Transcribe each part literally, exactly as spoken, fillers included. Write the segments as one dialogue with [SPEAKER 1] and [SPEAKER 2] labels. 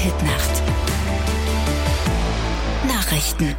[SPEAKER 1] Hitnacht. Nachrichten.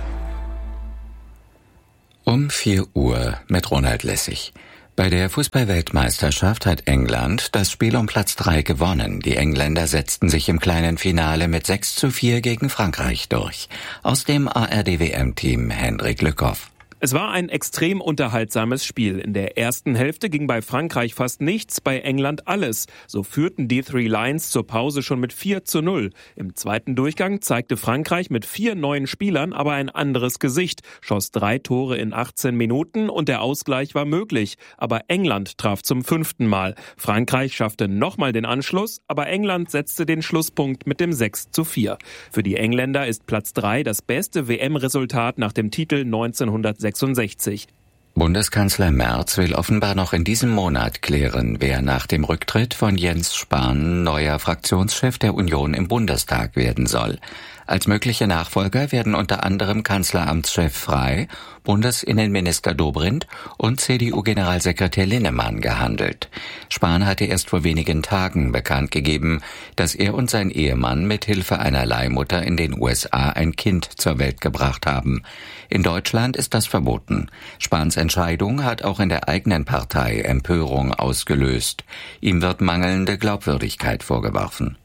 [SPEAKER 2] Um vier Uhr mit Ronald Lessig. Bei der Fußball-Weltmeisterschaft hat England das Spiel um Platz drei gewonnen. Die Engländer setzten sich im kleinen Finale mit sechs zu vier gegen Frankreich durch. Aus dem A R D W M-Team Hendrik Lückhoff.
[SPEAKER 3] Es war ein extrem unterhaltsames Spiel. In der ersten Hälfte ging bei Frankreich fast nichts, bei England alles. So führten die Three Lions zur Pause schon mit vier zu null. Im zweiten Durchgang zeigte Frankreich mit vier neuen Spielern aber ein anderes Gesicht, schoss drei Tore in achtzehn Minuten und der Ausgleich war möglich. Aber England traf zum fünften Mal. Frankreich schaffte nochmal den Anschluss, aber England setzte den Schlusspunkt mit dem sechs zu vier. Für die Engländer ist Platz drei das beste W M-Resultat nach dem Titel neunzehnhundertsechsundsechzig.
[SPEAKER 2] Bundeskanzler Merz will offenbar noch in diesem Monat klären, wer nach dem Rücktritt von Jens Spahn neuer Fraktionschef der Union im Bundestag werden soll. Als mögliche Nachfolger werden unter anderem Kanzleramtschef Frey, Bundesinnenminister Dobrindt und C D U-Generalsekretär Linnemann gehandelt. Spahn hatte erst vor wenigen Tagen bekannt gegeben, dass er und sein Ehemann mit Hilfe einer Leihmutter in den U S A ein Kind zur Welt gebracht haben. In Deutschland ist das verboten. Spahns Entscheidung hat auch in der eigenen Partei Empörung ausgelöst. Ihm wird mangelnde Glaubwürdigkeit vorgeworfen.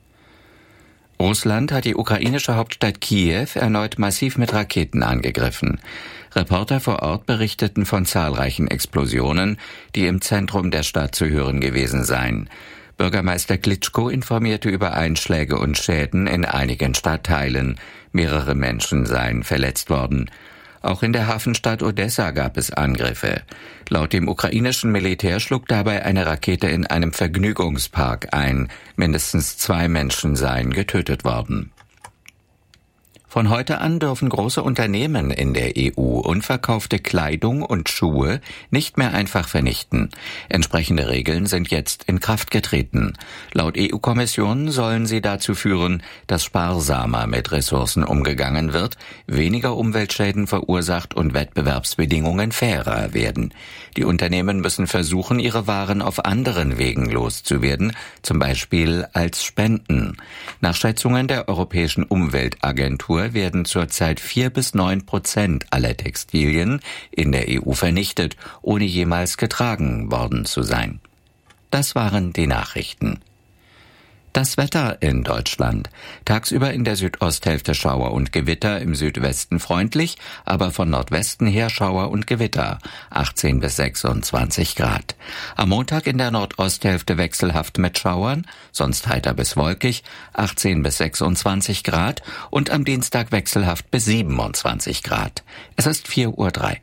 [SPEAKER 2] Russland hat die ukrainische Hauptstadt Kiew erneut massiv mit Raketen angegriffen. Reporter vor Ort berichteten von zahlreichen Explosionen, die im Zentrum der Stadt zu hören gewesen seien. Bürgermeister Klitschko informierte über Einschläge und Schäden in einigen Stadtteilen. Mehrere Menschen seien verletzt worden. Auch in der Hafenstadt Odessa gab es Angriffe. Laut dem ukrainischen Militär schlug dabei eine Rakete in einem Vergnügungspark ein. Mindestens zwei Menschen seien getötet worden. Von heute an dürfen große Unternehmen in der E U unverkaufte Kleidung und Schuhe nicht mehr einfach vernichten. Entsprechende Regeln sind jetzt in Kraft getreten. Laut E U-Kommission sollen sie dazu führen, dass sparsamer mit Ressourcen umgegangen wird, weniger Umweltschäden verursacht und Wettbewerbsbedingungen fairer werden. Die Unternehmen müssen versuchen, ihre Waren auf anderen Wegen loszuwerden, zum Beispiel als Spenden. Nach Schätzungen der Europäischen Umweltagentur werden zurzeit vier bis neun Prozent aller Textilien in der E U vernichtet, ohne jemals getragen worden zu sein. Das waren die Nachrichten. Das Wetter in Deutschland. Tagsüber in der Südosthälfte Schauer und Gewitter, im Südwesten freundlich, aber von Nordwesten her Schauer und Gewitter, achtzehn bis sechsundzwanzig Grad. Am Montag in der Nordosthälfte wechselhaft mit Schauern, sonst heiter bis wolkig, achtzehn bis sechsundzwanzig Grad und am Dienstag wechselhaft bis siebenundzwanzig Grad. Es ist vier Uhr drei.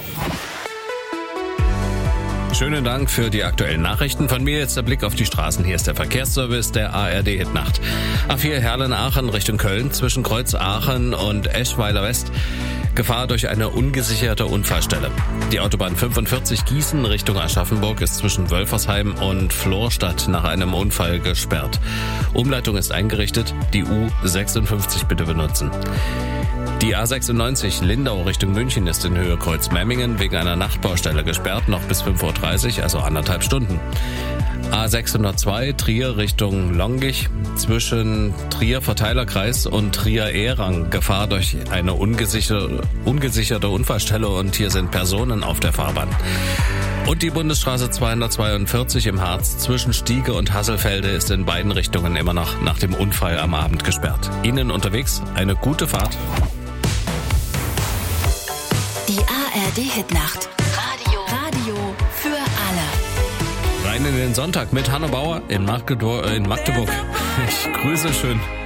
[SPEAKER 4] Schönen Dank für die aktuellen Nachrichten. Von mir jetzt der Blick auf die Straßen. Hier ist der Verkehrsservice der A R D Hitnacht. A vier Herlen-Aachen Richtung Köln zwischen Kreuz Aachen und Eschweiler West. Gefahr durch eine ungesicherte Unfallstelle. Die Autobahn fünfundvierzig Gießen Richtung Aschaffenburg ist zwischen Wölfersheim und Florstadt nach einem Unfall gesperrt. Umleitung ist eingerichtet. Die U sechsundfünfzig bitte benutzen. Die A sechsundneunzig Lindau Richtung München ist in Höhe Kreuz-Memmingen wegen einer Nachtbaustelle gesperrt, noch bis fünf Uhr dreißig, also anderthalb Stunden. A sechshundertzwei Trier Richtung Longich zwischen Trier Verteilerkreis und Trier-Ehrang. Gefahr durch eine ungesicherte, ungesicherte Unfallstelle und hier sind Personen auf der Fahrbahn. Und die Bundesstraße zweihundertzweiundvierzig im Harz zwischen Stiege und Hasselfelde ist in beiden Richtungen immer noch nach dem Unfall am Abend gesperrt. Ihnen unterwegs eine gute Fahrt.
[SPEAKER 1] Die A R D Hitnacht. Radio. Radio für alle.
[SPEAKER 4] Rein in den Sonntag mit Hanno Bauer in Magdeburg. In Magdeburg. Ich grüße schön.